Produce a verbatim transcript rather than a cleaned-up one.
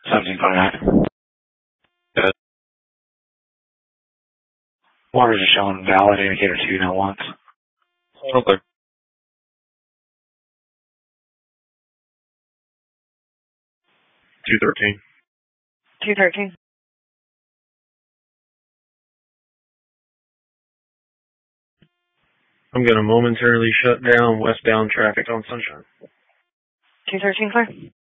seventeen twenty-nine. Good. Water's just showing valid indicator two, not once. Okay. two thirteen. two thirteen. I'm going to momentarily shut down westbound traffic on Sunshine. two thirteen clear.